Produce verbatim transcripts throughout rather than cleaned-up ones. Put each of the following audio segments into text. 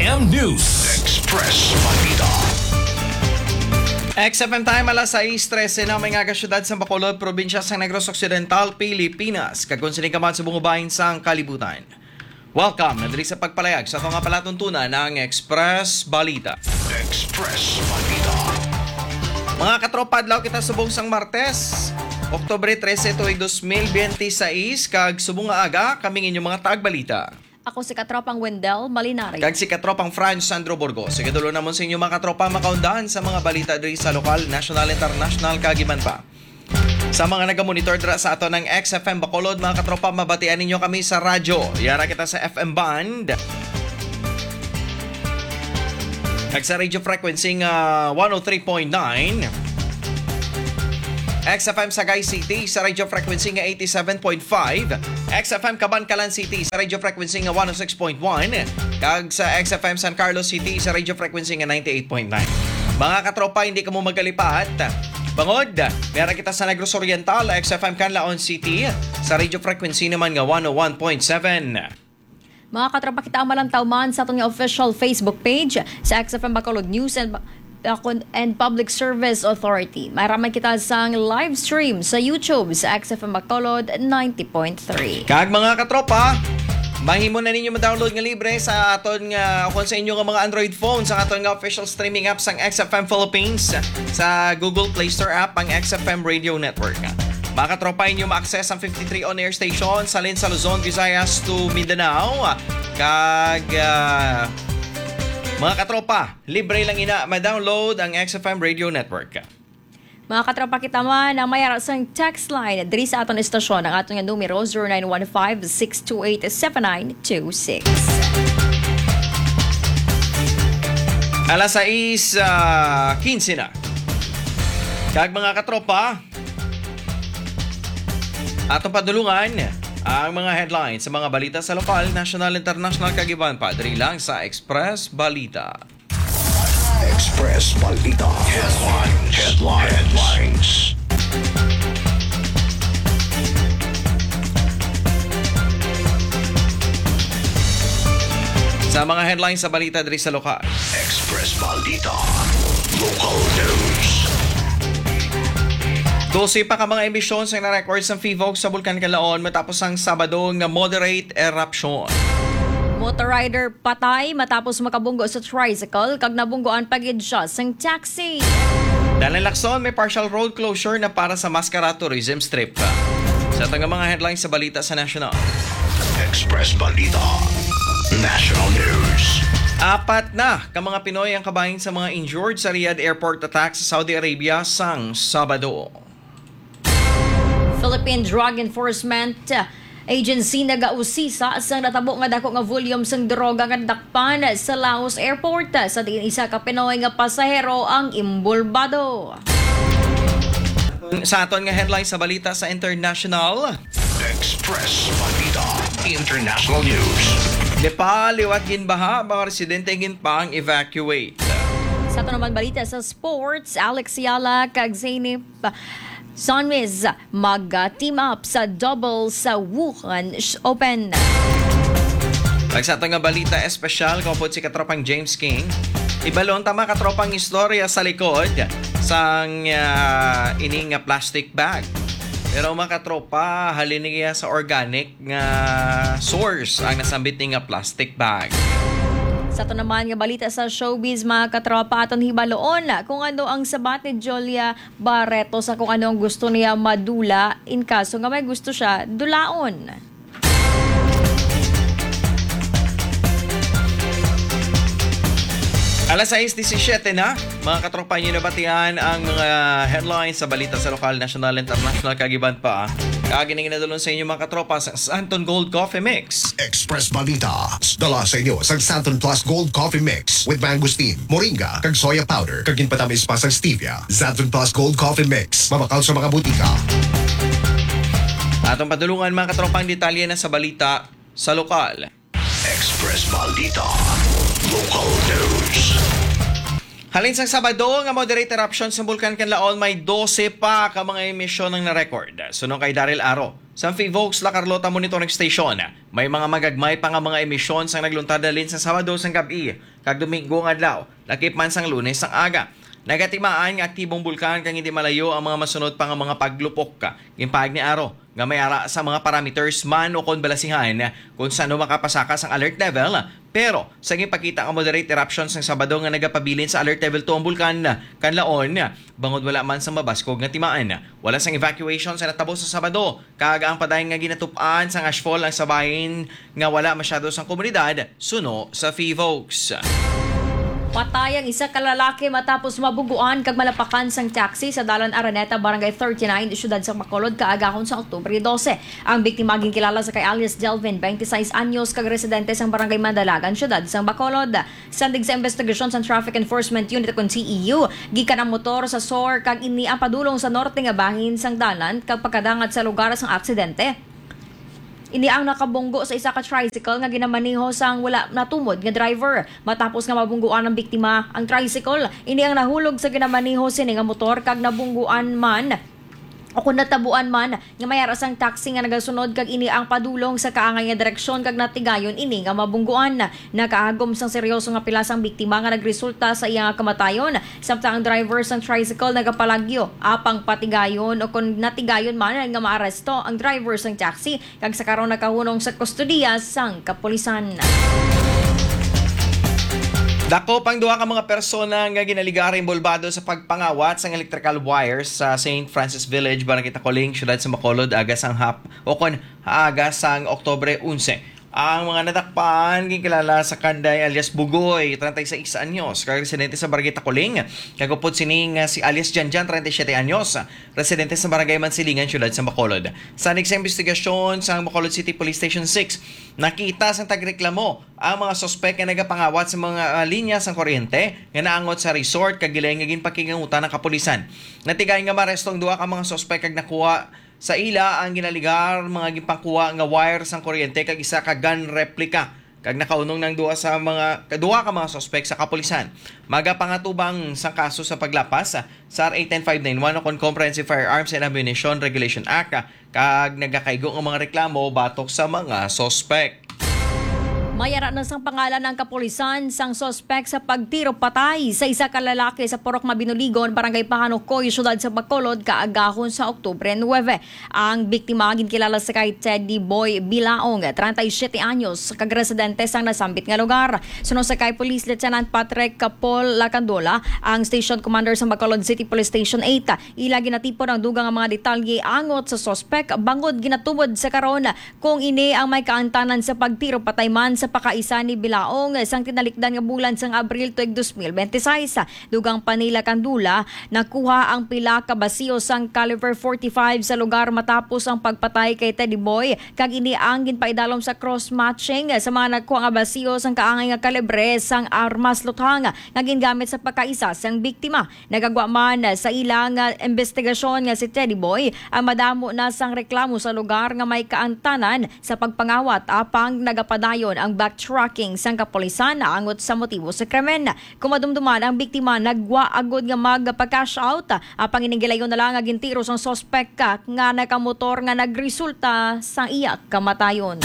M News Express Balita. X F M time alas sais trese na may nga kasyudad sa Bacolod, probinsya sa Negros Occidental, Pilipinas. Kag konsining kamat sa bungubahin sang kalibutan. Welcome na diri sa pagpalayag sa itong nga palatuntunan ng Express Balita. Express Balita. Mga katropa, adlaw kita subong sang Martes, Oktubre trese tuig two thousand twenty-six, kag subong nga aga kaming inyong mga tagbalita. Ako si katropang Wendell Malinari. Kag si katropang Franz Sandro Burgos. Sige dulo namon sa inyo mga katropa makaundahan sa mga balita diri sa lokal, national, international, kag iban pa. Sa mga nagamonitor dira sa ato ng X F M Bacolod, mga katropa, mabatian ninyo kami sa radyo. Yara kita sa F M band. Kag sa radio frequency nga one oh three point nine. X F M Sagay City sa radio frequency nga eighty-seven point five. X F M Cabancalan City sa radio frequency nga one oh six point one. Kag sa X F M San Carlos City sa radio frequency nga ninety-eight point nine. Mga katropa, hindi ka mo magkalipat. Bangod, meron kita sa Negros Oriental, X F M Canlaon City sa radio frequency naman nga one oh one point seven. Mga katropa, kita ang malantaw man sa atong official Facebook page sa X F M Bacolod News and and Public Service Authority. Mayroon kita sang live stream sa YouTube sa X F M Bacolod ninety point three. Kag mga katropa, mahimo na ninyo ma-download nga libre sa aton nga kung sa inyo nga mga Android phone sa aton nga official streaming app sang X F M Philippines sa Google Play Store app ang X F M Radio Network. Mga katropa, inyo ma-access ang fifty-three on-air station sa Lin, sa Luzon, Visayas to Mindanao. Kag uh, mga katropa, libre lang ina ma-download ang X F M Radio Network. Mga katropa, kita man ang mayara sang text line diri sa aton istasyon ang aton nga numero zero nine one five, six two eight, seven nine two six. Alas sais uh, quince na. Kag mga katropa, atong padulungan ang mga headlines sa mga balita sa lokal, national, international, kagiban pa diri lang sa Express Balita. Express Balita. Headlines. Headlines. Headlines. Sa mga headlines sa balita diri sa lokal. Express Balita. Local news. Dose pa ka mga emisyon sa na-record sa F I V O C sa Bulkan Canlaon matapos ang Sabado nga moderate eruption. Motorrider patay matapos makabunggo sa tricycle kag nabunggoan pagid siya sang taxi. Dalan Lacson, may partial road closure na para sa Mascara Tourism Strip. Sa tanga mga headlines sa balita sa National. Express Balita. National News. Apat na ka mga Pinoy ang kabahin sa mga injured sa Riyadh Airport attack sa Saudi Arabia sang Sabado. Philippine Drug Enforcement Agency nagausisa sa natabo nga dako nga volume sang droga nga dakpan sa Laos Airport sa diin isa ka Pinoy nga pasahero ang imbulbado. Sa aton nga headline sa balita sa international. Express Balita. International News. Nepal, liwat ginbaha, mga residente ginpang evacuate. Sa aton naman balita sa sports, Alex Yala kag Zainip Sonwiz mag-team up sa double sa Wuhan Open. Pag sa ito nga balita espesyal, kapot si katropang James King, ibalon tama katropang istorya sa likod sang uh, ining nga plastic bag. Pero mga katropa, halin niya sa organic nga source ang nasambit nga plastic bag. Sa ito naman nga balita sa showbiz, mga katropa, aton hibaloon kung ano ang sabat ni Julia Barreto sa kung ano ang gusto niya madula in kaso nga may gusto siya dulaon. Alas sais diecisiete na, mga katropa, nyo nabatihan ang mga headlines sa balita sa lokal, national, international, kagiban pa. Kaginingin na dulon sa inyo mga katropa sa Santon Gold Coffee Mix. Express Balita. Dala sa inyo sa Santon Plus Gold Coffee Mix with mangosteen, moringa, kag soya powder, kag ginpatamis pa sa stevia. Santon Plus Gold Coffee Mix. Mabakaw sa mga butika. Atong padulungan mga katropang detalye na sa balita sa lokal. Express Balita. Local news. Halin sang Sabado nga moderate eruption sa Bulkan Kanlaon may twelve pa ka mga emisyon ng na-record. Sunong kay Daryl Aro. Sa Fivox La Carlota Monitoring Station, may mga magagmay pa nga mga emisyon sang nagluntad dalin sa Sabado sang gabi kag Domingo nga adlaw, lakip man sang Lunes sang aga. Nagatimaan nga aktibong bulkan kang hindi malayo ang mga masunod pa nga mga paglupok ka. Gimpahag ni Aro nga may ara sa mga parameters man o kon balasihan kung saan makapasaka sang alert level. Pero sa gipakita ang moderate eruptions ng Sabado nga nagapabilin sa alert level two ang bulkan Kanlaon, bangod wala man sa mabaskog nga timaan. Wala sang evacuation sa natabo sa Sabado. Kaga ang padayon nga ginatupaan sang ashfall ang sabahin nga wala masyado sang komunidad suno sa Fivox. Patay ang isa ka lalaki matapos mabuguan kag malapakan sang taxi sa Dalan Araneta, Barangay thirty-nine, siyudad sa Bacolod, kaagahon sa Oktubre twelve. Ang biktima gin kilala sa kay alias Delvin, twenty-six anyos, kag residente sang Barangay Mandalagan, siyudad sa Bacolod. Sandig sa investigasyon sa Traffic Enforcement Unit kon C E U, gikan ang motor sa S O R kag ini ang padulong sa norte nga bahin sang dalan kag pagkadangat sa lugar sang aksidente. Ini ang nakabunggo sa isa ka tricycle nga ginamaniho sang wala natumod nga driver. Matapos nga mabungguan ang biktima ang tricycle, ini ang nahulog sa ginamaniho sini nga motor kag nabungguan man o kung natabuan man nga may aras ang taxi nga nagasunod kag ini ang padulong sa kaangay nga direksyon kag natigayon ini nga mabungguan. Nakaagom sang seryoso nga pilasang biktima nga nagresulta sa iya nga kamatayon, samtang ang driver sang tricycle nagapalagyo apang patigayon o kung natigayon man nga maaresto ang driver sang taxi kag sa karon nakahunong sa kustodiya sang kapulisan. Dako pang duha ka mga persona nga ginaligar involvado sa pagpangawat sang electrical wires sa Saint Francis Village, Barangay Tacoling, siyudad sa Bacolod, agas sang hap o kon agas sang Oktubre eleven. Ang mga nadakpan ginkilala sa Kanday alias Bugoy, thirty-six anyos, kag residente sa Barangay Tacoling. Kagupod sining si alias Janjan, thirty-seven anyos, residente sa Barangay Mansilingan, siyudad sa Bacolod. Sa next investigasyon sa Bacolod City Police Station six, nakita sang tagreklamo ang mga sospek nga nagapangawat sa mga uh, linya sang kuryente nga naangot sa resort kag gilay nga ginpakingangutan ng kapulisan. Natigay nga marestong duha ka mga sospek kag nakuha sa ila ang ginaligar mga gipangkuha nga wire sang kuryente kag isa ka gun replica kag nakaunong ng duha sa mga kaduha ka mga suspect sa kapulisan. Magapangatubang sang kaso sa paglapas sa R A ten five ninety-one o kon Comprehensive Firearms and Ammunition Regulation Act kag nagakaigo ang mga reklamo batok sa mga suspect. Mayara na sang pangalan ng kapulisan sang sospek sa pagtiro patay sa isa ka lalaki sa Purok Mabinuligon, Barangay Pahanukoy, siyudad sa Bacolod, kaagahon sa Oktubre nine. Ang biktima ginkilala sa kay Teddy Boy Bilaong, thirty-seven anyos, kag residente sang nasambit nga lugar. Sunod sa kay Police Lieutenant Patrick Capol Lacandola, ang Station Commander sa Bacolod City Police Station eight, ila ginatipon ang dugang nga mga detalye angot sa sospek bangod ginatubod sa karon kung ini ang may kaantanan sa pagtiro patay man sa pakaisa ni Bilaong sang tinalikdan nga bulan sang Abril tuig twenty twenty-six. Dugang Panila Kandula, nakuha ang pila ka basiyo sang caliber forty-five sa lugar matapos ang pagpatay kay Teddy Boy kag ini ang ginpaidalom sa cross-matching sa mga nakuha nga basiyo sang kaangay nga kalibre sang armas luthang nga gingamit sa pagkaisa sang biktima. Nagagwa man sa ilang investigasyon nga si Teddy Boy ang madamo na sang reklamo sa lugar nga may kaantanan sa pagpangawat apang nagapadayon ang backtracking sang kapulisan angot sa motibo sa krimen. Kumadumduman ang biktima nagwa agod nga magpa-cash out apang iningilayon na lang nga gintiro sang suspect ka nga nakamotor nga nagresulta sang iya kamatayon.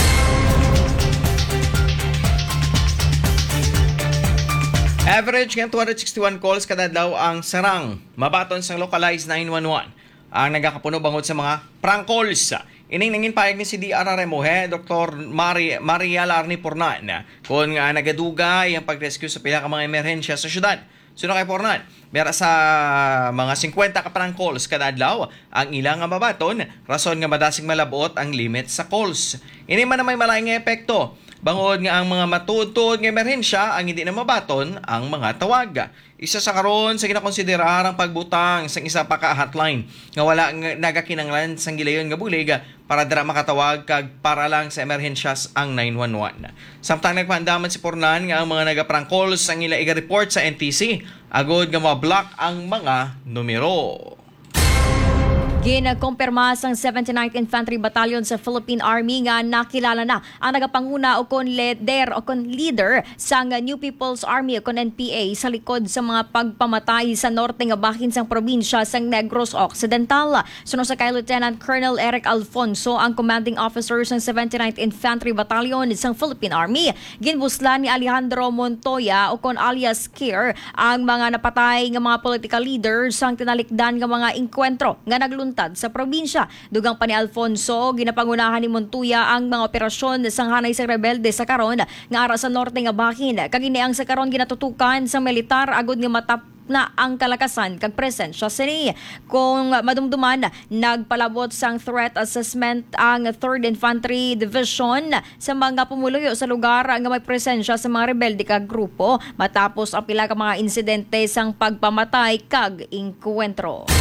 Average ng two hundred sixty-one calls kada adlaw ang sarang mabaton sang localized nine one one ang nagakapuno bangod sa mga prank calls. Ining nangin payag ni si D R Remohe, Doktor Mari, Maria Larni Pornan, kung nga nagadugay ang pag-rescue sa pila ka mga emerhensya sa syudad. Sino kay Pornan? Mera sa mga fifty ka prank calls kada adlaw ang ilang nga mabaton, rason nga madasing malabot ang limit sa calls. Ini man na may malaing nga epekto. Bangod nga ang mga matuod-tuod nga emerhensya ang hindi na mabaton ang mga tawag. Isa sa karon sa ginakonsiderar ang pagbutang sa isa pa ka hotline nga wala nga nagakinanglan sang gilayon nga bulig para dira makatawag kag para lang sa emerhensyas ang nine one one. Samtang nagpaandaman si Pornan nga ang mga naga-prank calls ang ila iga-report sa N T C agod nga ma-block ang mga numero. Ginakumpirma sang seventy-ninth Infantry Battalion sa Philippine Army nga nakilala na ang nagapanguna o kon leader o kon leader sa New People's Army o kon N P A sa likod sa mga pagpamatay sa norte nga bahin sang probinsya sang Negros Occidental. Suno sa kay Lieutenant Colonel Eric Alfonso, ang commanding officer sang seventy-ninth Infantry Battalion sang Philippine Army, ginbuslan ni Alejandro Montoya o kon alias Kir ang mga napatay nga mga political leaders sang tinalikdan nga mga inkwentro nga nagluntad sa probinsya. Dugang pa ni Alfonso, ginapangunahan ni Montoya ang mga operasyon sang hanay sa rebelde sa karon nga ara sa norte nga bahin. Kagini ang sa karon ginatutukan sa militar agud nga matap na ang kalakasan kag presensya sini. Kung madumduman, nagpalabot sang threat assessment ang third Infantry Division sa mga pumuluyo sa lugar nga may presensya sa mga rebelde kag grupo matapos ang pila ka mga insidente sang pagpamatay kag inkwentro.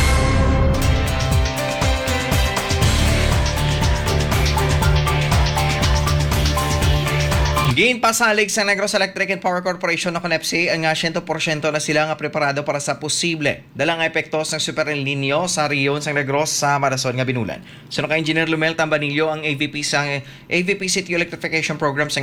Gin pasalig sa Negros Electric and Power Corporation na Conepsi ang nga one hundred percent na sila nga preparado para sa posible dalang epektos ng Super El Nino sa riyon sang Negros sa Marason nga binulan. Suno ka Engineer Lumel Tambanillo ang A V P sang A V P City Electrification Program sa